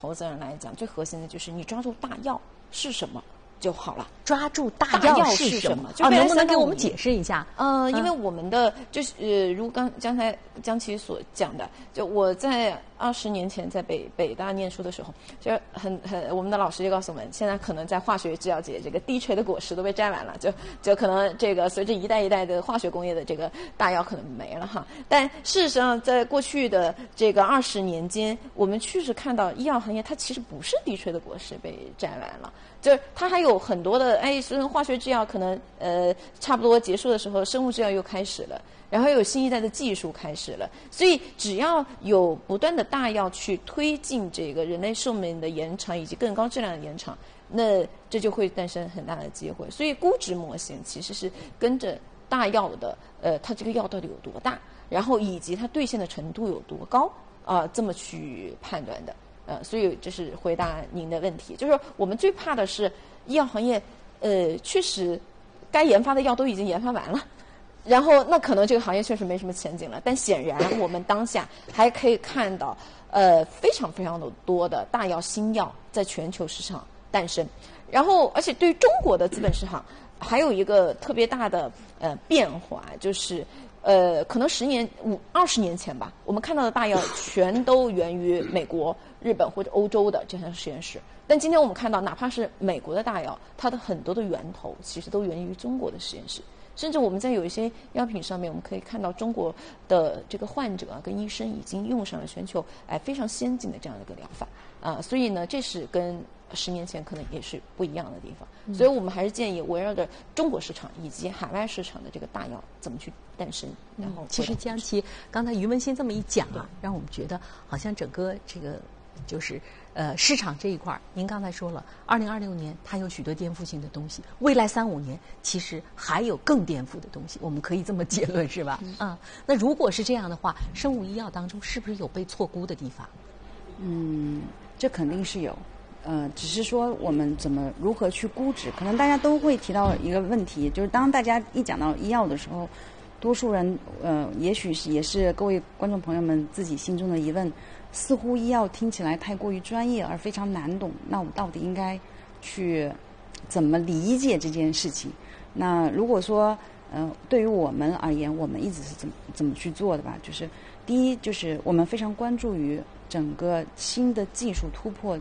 投资人来讲，最核心的就是你抓住大要是什么就好了。 抓住大要是什么？能不能给我们解释一下？ 因为我们的就是如刚才江琪所讲的，就我在20年前在北大念书的时候，就我们的老师就告诉我们，现在可能在化学制药界，这个低垂的果实都被摘完了，就可能这个随着一代一代的化学工业的这个大药可能没了哈。但事实上，在过去的这个20年间，我们确实看到医药行业它其实不是低垂的果实被摘完了。就是它还有很多的，所以化学制药可能差不多结束的时候，生物制药又开始了，然后又有新一代的技术开始了，所以只要有不断的大药去推进这个人类寿命的延长以及更高质量的延长，那这就会诞生很大的机会。所以估值模型其实是跟着大药的，它这个药到底有多大，然后以及它兑现的程度有多高这么去判断的。所以这是回答您的问题，就是说我们最怕的是医药行业，确实该研发的药都已经研发完了，然后那可能这个行业确实没什么前景了。但显然我们当下还可以看到，非常非常的多的大药新药在全球市场诞生，然后而且对于中国的资本市场还有一个特别大的变化，就是可能20年前吧，我们看到的大药全都源于美国、日本或者欧洲的这些实验室。但今天我们看到，哪怕是美国的大药，它的很多的源头其实都源于中国的实验室。甚至我们在有一些药品上面，我们可以看到中国的这个患者跟医生已经用上了全球非常先进的这样的一个疗法所以呢，这是跟10年前可能也是不一样的地方。所以我们还是建议围绕着中国市场以及海外市场的这个大药怎么去诞生。然后其实江琪刚才于文新这么一讲让我们觉得好像整个这个就是市场这一块，您刚才说了，2026年它有许多颠覆性的东西，未来3-5年其实还有更颠覆的东西，我们可以这么结论是吧？那如果是这样的话，生物医药当中是不是有被错估的地方？ 这肯定是有。只是说我们如何去估值，可能大家都会提到一个问题，就是当大家一讲到医药的时候，多数人也许也是各位观众朋友们自己心中的疑问，似乎医药听起来太过于专业而非常难懂，那我们到底应该去怎么理解这件事情？那如果说对于我们而言，我们一直是怎么去做的吧？就是第一，就是我们非常关注于整个新的技术突破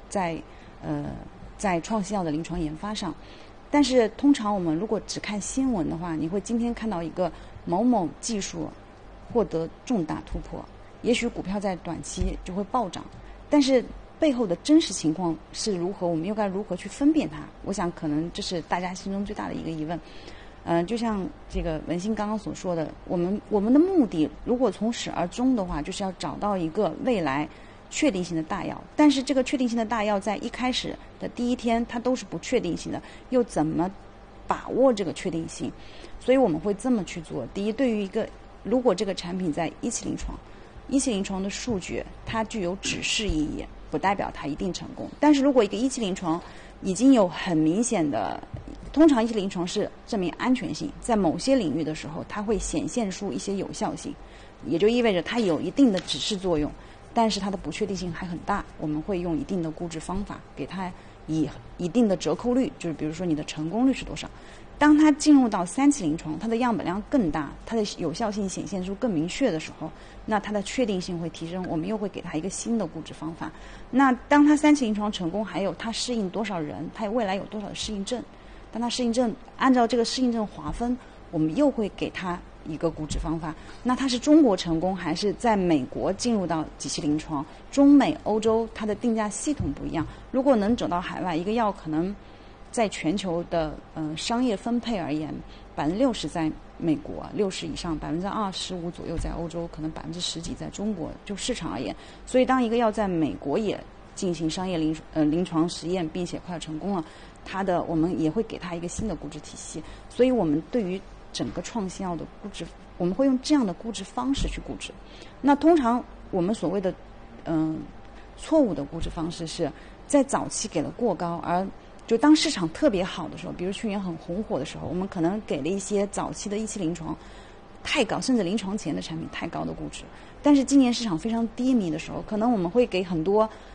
在创新药的临床研发上。但是通常我们如果只看新闻的话，你会今天看到一个某某技术获得重大突破，也许股票在短期就会暴涨，但是背后的真实情况是如何，我们又该如何去分辨它？我想可能这是大家心中最大的一个疑问。就像这个文心刚刚所说的，我们的目的如果从始而终的话，就是要找到一个未来确定性的大药，但是这个确定性的大药在一开始的第一天它都是不确定性的，又怎么把握这个确定性？所以我们会这么去做。第一，对于如果这个产品在一期临床的数据它具有指示意义，不代表它一定成功。但是如果一个一期临床已经有很明显的，通常一期临床是证明安全性，在某些领域的时候它会显现出一些有效性，也就意味着它有一定的指示作用，但是它的不确定性还很大，我们会用一定的估值方法给它以一定的折扣率，就是比如说你的成功率是多少。当它进入到3期临床，它的样本量更大，它的有效性显现出更明确的时候，那它的确定性会提升，我们又会给它一个新的估值方法。那当它3期临床成功，还有它适应多少人，它未来有多少的适应症，当它适应症按照这个适应症划分，我们又会给它一个估值方法。那它是中国成功还是在美国进入到几期临床？中美欧洲它的定价系统不一样，如果能走到海外，一个药可能在全球的商业分配而言，60%在美国，60%以上，25%左右在欧洲，可能10%几在中国，就市场而言。所以当一个药在美国也进行商业临床实验，并且快要成功了，我们也会给它一个新的估值体系。所以我们对于整个创新药的估值，我们会用这样的估值方式去估值。那通常我们所谓的错误的估值方式是在早期给了过高，而就当市场特别好的时候，比如去年很红火的时候，我们可能给了一些早期的一期临床太高，甚至临床前的产品太高的估值。但是今年市场非常低迷的时候，可能我们会给很多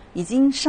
已经上